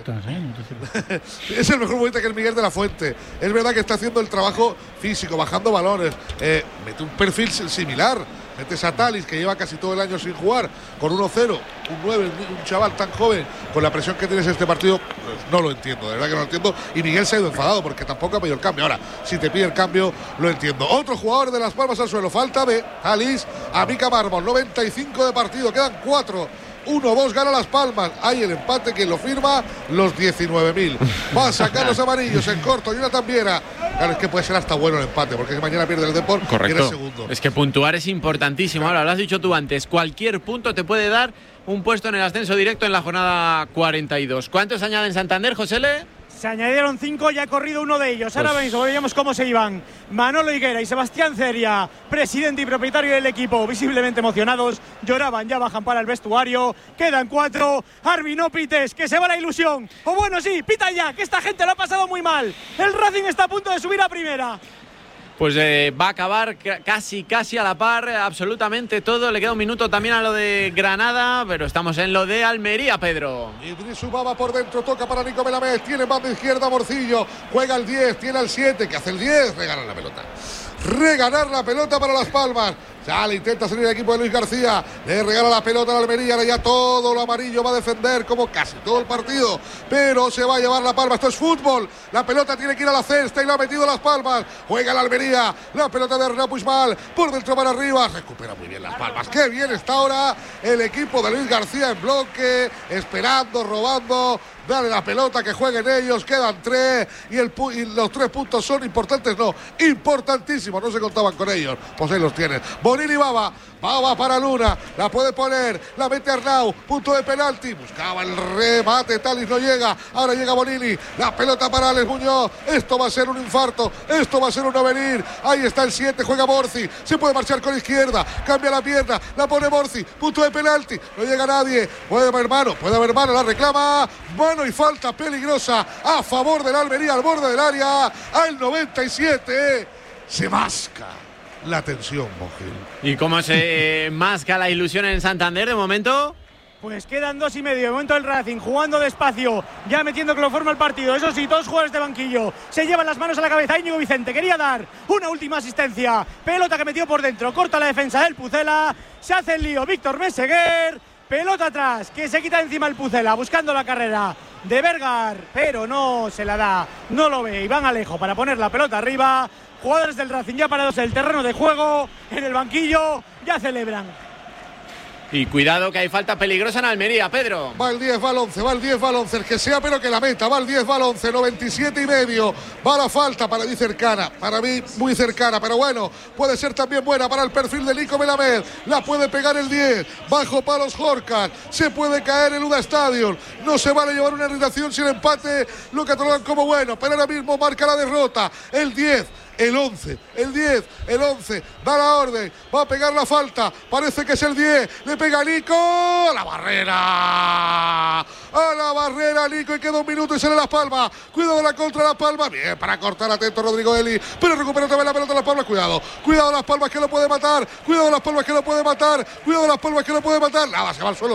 Es el mejor futbolista que el Miguel de la Fuente. Es verdad que está haciendo el trabajo físico, bajando balones. Mete un perfil similar. Metes a Talis, que lleva casi todo el año sin jugar, con 1-0, un 9, un chaval tan joven, con la presión que tienes en este partido, pues no lo entiendo, de verdad que no lo entiendo. Y Miguel se ha ido enfadado porque tampoco ha pedido el cambio. Ahora, si te pide el cambio, lo entiendo. Otro jugador de Las Palmas al suelo, falta de Talis a Mica Mármol, 95 de partido, quedan 4. 1-2 gana Las Palmas. Hay el empate, quien lo firma, los 19.000. Va a sacar los amarillos en corto. Jonathan Viera. Claro, es que puede ser hasta bueno el empate, porque mañana pierde el Depor. Correcto. Y eres segundo. Es que puntuar es importantísimo. Ahora, lo has dicho tú antes. Cualquier punto te puede dar un puesto en el ascenso directo en la jornada 42. ¿Cuántos añaden Santander, Josele? Se añadieron 5, ya ha corrido uno de ellos. Ahora mismo veíamos cómo se iban Manolo Higuera y Sebastián Ceria, presidente y propietario del equipo, visiblemente emocionados. Lloraban, ya bajan para el vestuario. Quedan 4. Arbi, no pites, que se va la ilusión. O bueno, sí, pita ya, que esta gente lo ha pasado muy mal. El Racing está a punto de subir a primera. Pues va a acabar casi a la par, absolutamente todo. Le queda un minuto también a lo de Granada, pero estamos en lo de Almería, Pedro. Idris Ubaba por dentro, toca para Nico Melamed, tiene banda izquierda Morcillo, juega el 10, tiene al 7, que hace el 10, regalar la pelota para Las Palmas. Ya le intenta salir el equipo de Luis García, le regala la pelota a la Almería, ahora ya todo lo amarillo va a defender como casi todo el partido, pero se va a llevar La Palma. Esto es fútbol, la pelota tiene que ir a la cesta y la ha metido Las Palmas. Juega la Almería, la pelota de Hernán Puigmal, por dentro para arriba, recupera muy bien Las Palmas. Qué bien está ahora el equipo de Luis García en bloque, esperando, robando. Dale la pelota, que jueguen ellos, quedan 3 y los 3 puntos son importantes, no, importantísimos, no se contaban con ellos, pues ahí los tienen. Bonini Baba para Luna, la puede poner, la mete Arnau, punto de penalti, buscaba el remate, Talis no llega, ahora llega Bonini, la pelota para Alex Muñoz, esto va a ser un infarto, esto va a ser un no venir, ahí está el 7, juega Borzi, se puede marchar con izquierda, cambia la pierna, la pone Borzi, punto de penalti, no llega nadie, puede haber mano, la reclama, mano y falta peligrosa a favor de la Almería al borde del área, al 97, se masca la tensión, Mogil. ¿Y cómo se masca la ilusión en Santander de momento? Pues quedan 2:30. De momento el Racing jugando despacio, ya metiendo que lo forma el partido. Eso sí, 2 jugadores de banquillo se llevan las manos a la cabeza. Íñigo Vicente quería dar una última asistencia. Pelota que metió por dentro, corta la defensa del Pucela. Se hace el lío Víctor Meseguer. Pelota atrás, que se quita encima el Pucela, buscando la carrera de Bergar, pero no se la da, no lo ve. Iván Alejo para poner la pelota arriba. Jugadores del Racing ya parados en el terreno de juego, en el banquillo, ya celebran. Y cuidado que hay falta peligrosa en Almería, Pedro. Va el 10, va el 11, va el 10, va el 11, el que sea pero que la meta, va el 10, va el 11, 97,5, va la falta, para mí cercana, para mí muy cercana, pero bueno, puede ser también buena para el perfil de Nico Melamed, la puede pegar el 10, bajo palos Jorcat, se puede caer el Uda Stadium, no se vale llevar una irritación si el empate lo catalogan como bueno, pero ahora mismo marca la derrota, el 10, el 11, el 10, el 11, da la orden, va a pegar la falta, parece que es el 10, le pega Nico, a la barrera Nico, y queda un minuto y sale Las Palmas, cuidado de la contra Las Palmas, bien para cortar, atento Rodrigo Eli, pero recupera otra vez la pelota Las Palmas, cuidado Las Palmas que lo puede matar, cuidado Las Palmas que lo puede matar, nada, se va al suelo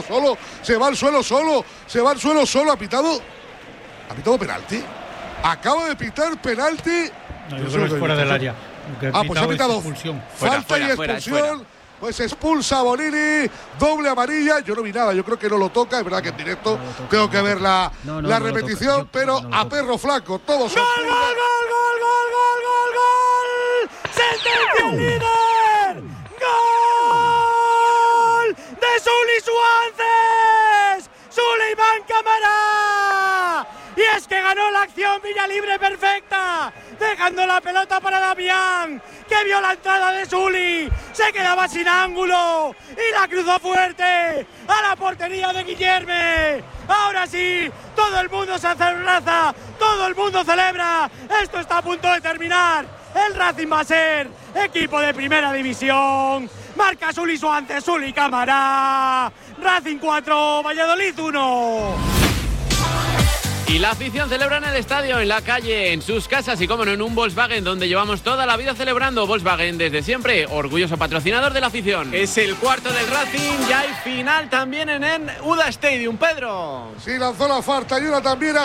solo, ha pitado penalti, acaba de pitar penalti. No, yo creo que es fuera del área. Pues ha pitado falta y expulsión. Pues expulsa a Bonini, doble amarilla. Yo no vi nada, yo creo que no lo toca. Es verdad que en directo tengo que ver la repetición, pero a perro flaco, todos son. ¡Gol! ¡Sentencia al líder! ¡Gol! ¡De Suli Suárez! ¡Suleiman Camara! Y es que ganó la acción Villalibre perfecta, dejando la pelota para Damián, que vio la entrada de Suli, se quedaba sin ángulo y la cruzó fuerte a la portería de Guillerme. Ahora sí, todo el mundo se abraza, todo el mundo celebra, esto está a punto de terminar. El Racing va a ser equipo de primera división. Marca Suli Suárez, Suli Cámara. Racing 4, Valladolid 1. Y la afición celebra en el estadio, en la calle, en sus casas y, como no, en un Volkswagen donde llevamos toda la vida celebrando. Volkswagen desde siempre, orgulloso patrocinador de la afición. Es el cuarto del Racing, ya hay final también en UDA Stadium, Pedro. Sí, lanzó la falta y una también.